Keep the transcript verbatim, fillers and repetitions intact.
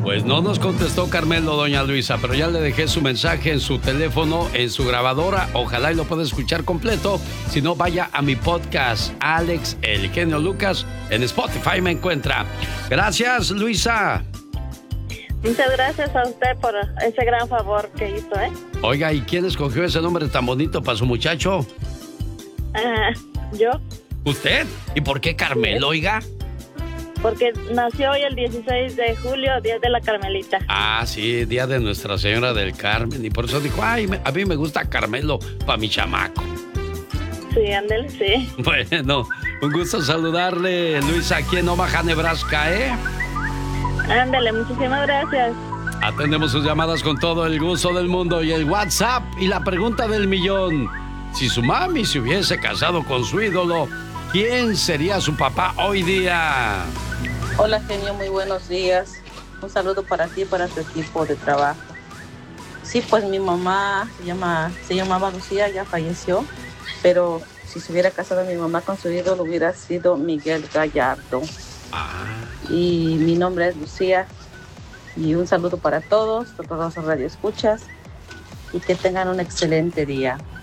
Pues no nos contestó Carmelo, doña Luisa, pero ya le dejé su mensaje en su teléfono, en su grabadora. Ojalá y lo pueda escuchar completo. Si no, vaya a mi podcast, Alex El Genio Lucas. En Spotify me encuentra. Gracias, Luisa. Muchas gracias a usted por ese gran favor que hizo, ¿eh? Oiga, ¿y quién escogió ese nombre tan bonito para su muchacho? Ah, ¿yo? ¿Usted? ¿Y por qué Carmelo, oiga? Porque nació hoy el dieciséis de julio, día de la Carmelita. Ah, sí, día de Nuestra Señora del Carmen. Y por eso dijo, ay, me, a mí me gusta Carmelo para mi chamaco. Sí, ándale, sí. Bueno, un gusto saludarle, Luisa, aquí en Omaha, Nebraska, ¿eh? Ándale, muchísimas gracias. Atendemos sus llamadas con todo el gusto del mundo y el WhatsApp y la pregunta del millón. Si su mami se hubiese casado con su ídolo, ¿quién sería su papá hoy día? Hola, genio, muy buenos días. Un saludo para ti y para tu equipo de trabajo. Sí, pues mi mamá se llama, se llamaba Lucía, ya falleció, pero si se hubiera casado mi mamá con su ídolo hubiera sido Miguel Gallardo. Ah. Y mi nombre es Lucía. Y un saludo para todos, todos los radioescuchas, y que tengan un excelente día.